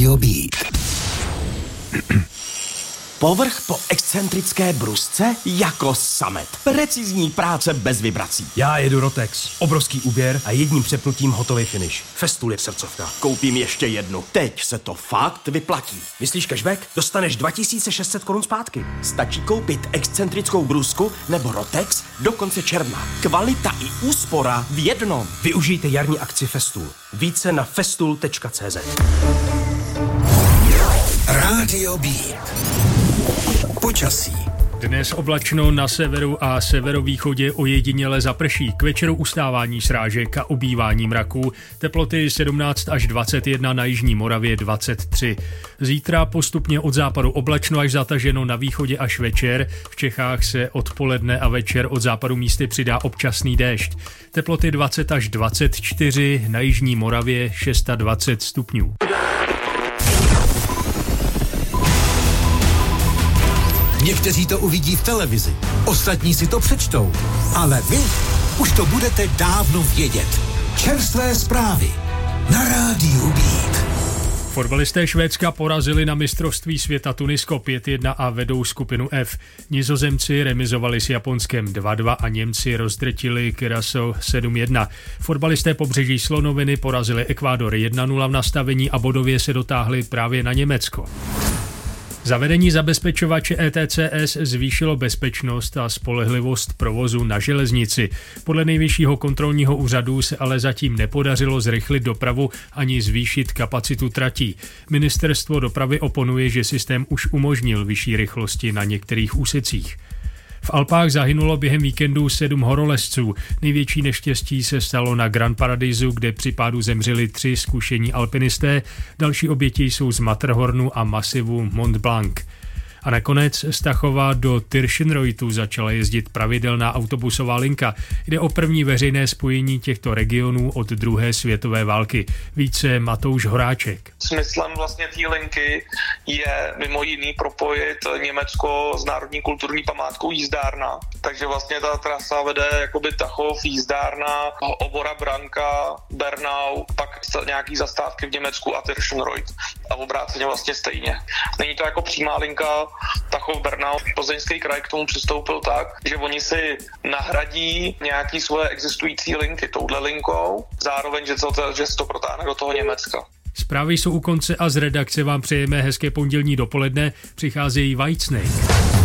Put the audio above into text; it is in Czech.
Radio Beat. Povrch po excentrické brusce jako samet. Precizní práce bez vibrací. Já jedu Rotex. Obrovský úběr a jedním přepnutím hotový finish. Festool je srdcovka. Koupím ještě jednu. Teď se to fakt vyplatí. Myslíš cashback? Dostaneš 2600 korun zpátky. Stačí koupit excentrickou brusku nebo Rotex do konce června. Kvalita i úspora v jednom. Využijte jarní akci Festool. Více na festool.cz. Radio Beat. Počasí. Dnes oblačno na severu a severovýchodě ojediněle zaprší. K večeru ustávání srážek a ubývání mraků. Teploty 17 až 21, na jižní Moravě 23. Zítra postupně od západu oblačno až zataženo, na východě až večer. V Čechách se odpoledne a večer od západu místy přidá občasný déšť. Teploty 20 až 24, na jižní Moravě 26 stupňů. Někteří to uvidí v televizi, ostatní si to přečtou, ale vy už to budete dávno vědět. Čerstvé zprávy na Rádiu Beat. Fotbalisté Švédska porazili na mistrovství světa Tunisko 5-1 a vedou skupinu F. Nizozemci remizovali s Japonskem 2-2 a Němci rozdrtili Curaçao 7-1. Fotbalisté Pobřeží slonoviny porazili Ekvádor 1-0 v nastavení a bodově se dotáhli právě na Německo. Zavedení zabezpečovače ETCS zvýšilo bezpečnost a spolehlivost provozu na železnici. Podle Nejvyššího kontrolního úřadu se ale zatím nepodařilo zrychlit dopravu ani zvýšit kapacitu tratí. Ministerstvo dopravy oponuje, že systém už umožnil vyšší rychlosti na některých úsecích. V Alpách zahynulo během víkendu 7 horolezců. Největší neštěstí se stalo na Grand Paradisu, kde při pádu zemřeli 3 zkušení alpinisté. Další oběti jsou z Matterhornu a masivu Mont Blanc. A nakonec z Tachova do Tirschenreutu začala jezdit pravidelná autobusová linka. Jde o první veřejné spojení těchto regionů od druhé světové války. Více Matouš Horáček. Smyslem vlastně té linky je mimo jiný propojit Německo s národní kulturní památkou Jízdárna. Takže vlastně ta trasa vede jakoby Tachov, Jízdárna, Obora, Branka, Bernau, pak nějaký zastávky v Německu a Tirschenreut. A obráceně vlastně stejně. Není to jako přímá linka Tachov, Bernau. Plzeňský kraj k tomu přistoupil tak, že oni si nahradí nějaký svoje existující linky touhle linkou, zároveň, že se to protáhne do toho Německa. Zprávy jsou u konce a z redakce vám přejeme hezké pondělní dopoledne. Přicházejí Whitesnake.